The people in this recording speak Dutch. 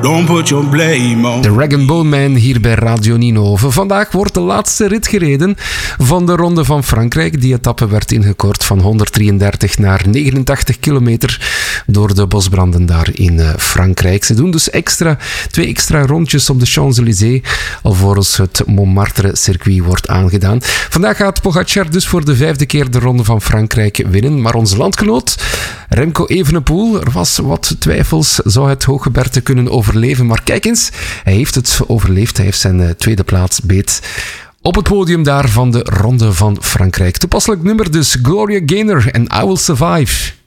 Don't put your blame on. De Rag & Bone Man hier bij Radio Ninove. Vandaag wordt de laatste rit gereden van de Ronde van Frankrijk. Die etappe werd ingekort van 133 naar 89 kilometer door de bosbranden daar in Frankrijk. Ze doen dus twee extra rondjes op de Champs-Élysées alvorens het Montmartre-circuit wordt aangedaan. Vandaag gaat Pogacar dus voor de 5e keer de Ronde van Frankrijk winnen. Maar onze landgenoot Remco Evenepoel, er was wat twijfels, zou het Hooggebergte kunnen overleven. Maar kijk eens, hij heeft het overleefd. Hij heeft zijn tweede plaats beet op het podium daar van de Ronde van Frankrijk. Toepasselijk nummer dus, Gloria Gaynor en I Will Survive.